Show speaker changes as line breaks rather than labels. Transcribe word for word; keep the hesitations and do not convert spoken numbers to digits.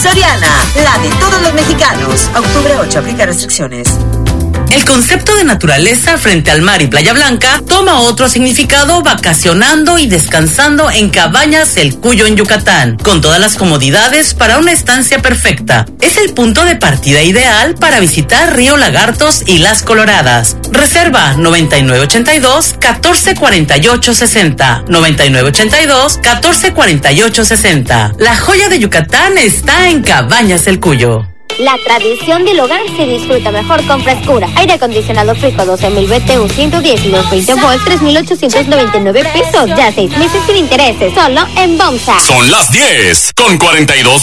Soriana, la de todos los mexicanos. Octubre ocho, aplica restricciones.
El concepto de naturaleza frente al mar y Playa Blanca toma otro significado vacacionando y descansando en Cabañas El Cuyo en Yucatán, con todas las comodidades para una estancia perfecta. Es el punto de partida ideal para visitar Río Lagartos y Las Coloradas. Reserva noventa y nueve ochenta y dos, catorce cuarenta y ocho sesenta, noventa y nueve ochenta y dos, catorce cuarenta y ocho sesenta. La joya de Yucatán está en Cabañas El Cuyo.
La tradición del hogar se disfruta mejor con frescura. Aire acondicionado Frico doce mil B T U ciento diez y los veinte volts, tres mil ochocientos noventa y nueve pesos. Ya seis meses sin intereses, solo en Bomsa.
Son las diez con cuarenta y dos